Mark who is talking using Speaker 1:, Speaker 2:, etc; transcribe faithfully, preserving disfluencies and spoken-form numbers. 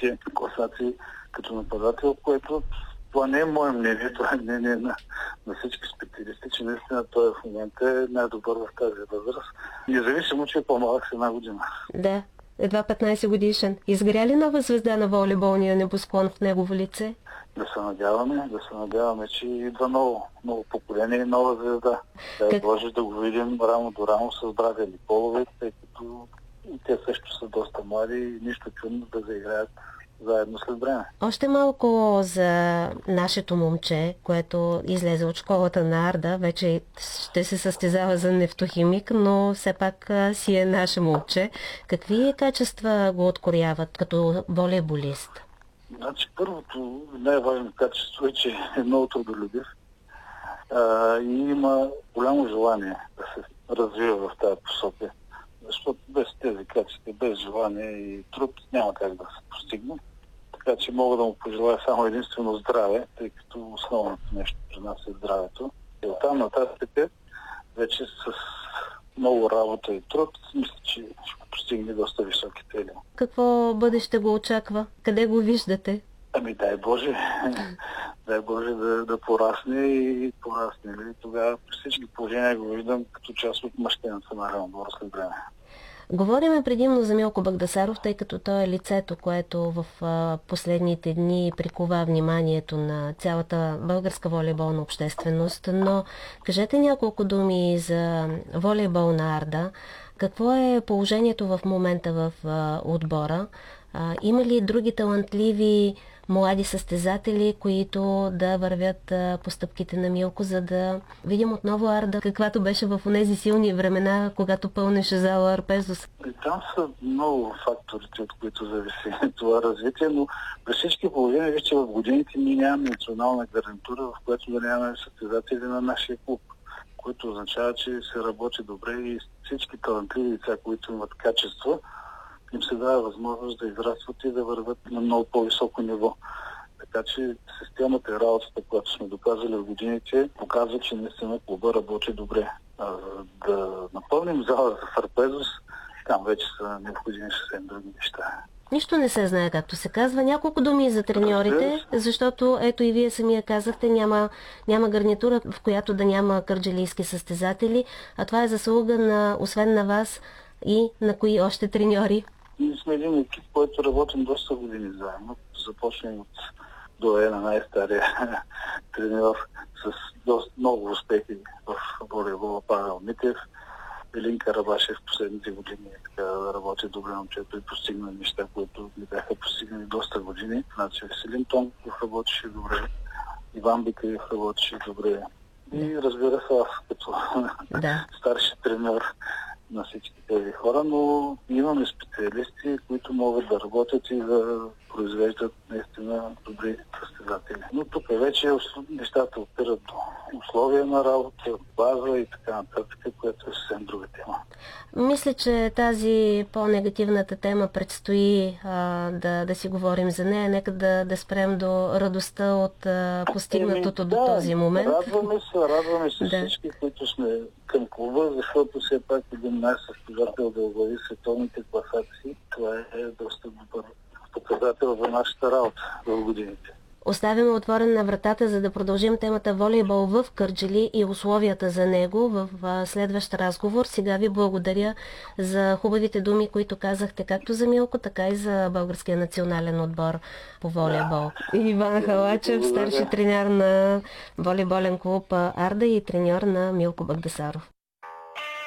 Speaker 1: високите класации като нападател, което това не е мое мнение, това е мнение на, на всички специалисти, че наистина той в момента е най-добър в тази възраст, независимо, че е по-малък с една година.
Speaker 2: Да, едва петнайсет годишен. Изгря ли нова звезда на волейболния небосклон в негово лице?
Speaker 1: Да се надяваме, да се надяваме, че идва ново, ново поколение и нова звезда. Да как... може да го видим рамо до рамо с братя полове, тъй като и те също са доста млади и нищо чудно да заиграят заедно след време.
Speaker 2: Още малко за нашето момче, което излезе от школата на Арда. Вече ще се състезава за нефтохимик, но все пак си е наше момче. Какви качества го откоряват като волейболист?
Speaker 1: Значи, първото най-важно качество е, че е много трудолюбив а, и има голямо желание да се развива в тази посока. Защото без тези качества, без желание и труд няма как да се постигне. Така че мога да му пожелая само единствено здраве, тъй като основното нещо при нас е здравето. И оттам нататък вече с много работа и труд, мисля, че ще постигне доста високи цели.
Speaker 2: Какво бъдеще го очаква? Къде го виждате?
Speaker 1: Ами дай Боже, дай Боже да, да порасне и порасне. И тогава при всички положения го виждам като част от мъщената на Район след време.
Speaker 2: Говорим предимно за Милко Багдасаров, тъй като той е лицето, което в последните дни прикува вниманието на цялата българска волейболна общественост. Но кажете няколко думи за волейбол на Арда. Какво е положението в момента в отбора? Има ли други талантливи млади състезатели, които да вървят по стъпките на Милко, за да видим отново Арда, каквато беше в онези силни времена, когато пълнеше зала Арпезос?
Speaker 1: И там са много факторите, от които зависи това развитие, но при всички положения, вижте, в годините ние нямаме национална гарнитура, в която да нямаме състезатели на нашия клуб, което означава, че се работи добре и всички талантливи лица, които имат качество, им се дава възможност да израстват и да върват на много по-високо ниво. Така че системата и работата, която сме доказали в годините, показва, че наистина клуба работи добре. А, да напълним зала за Арпезос, там вече са необходими съвсем други неща.
Speaker 2: Нищо не се знае, както се казва. Няколко думи за треньорите, защото ето и вие самия казахте, няма, няма гарнитура, в която да няма кърджалийски състезатели, а това е заслуга на, освен на вас, и на кои още треньори?
Speaker 1: Ние сме един екип, който работим доста години заедно. Започнем от до е на най-стария треньор с доста, много успехи в волейбола Павел Митев. Елин Карабашев в последните години така да работи добре момчето и постигна неща, които не бяха постигнали доста години. Значи Веселин Тонков работеше добре, Иван Бикаев работеше добре и разбира се аз като
Speaker 2: да.
Speaker 1: старши треньор на всички тези хора, но имаме специалисти, които могат да работят и да произвеждат наистина добри състезатели. Но тук вече нещата опират до условия на работа, база и така нататък, което е съвсем друга тема.
Speaker 2: Мисля, че тази по-негативната тема предстои а, да, да си говорим за нея. Нека да, да спрем до радостта от а, постигнатото Еми, до
Speaker 1: да,
Speaker 2: този момент.
Speaker 1: Радваме се, радваме се
Speaker 2: да.
Speaker 1: всички, които сме към клуба, защото все пак един наш състезател да оглави световните класации. Това е доста добър показател за нашата работа в годините.
Speaker 2: Оставяме отворена вратата, за да продължим темата волейбол в Кърджали и условията за него в следващ разговор. Сега ви благодаря за хубавите думи, които казахте както за Милко, така и за българския национален отбор по волейбол. Да. Иван Халачев, старши треньор на волейболен клуб Арда и треньор на Милко Багдасаров.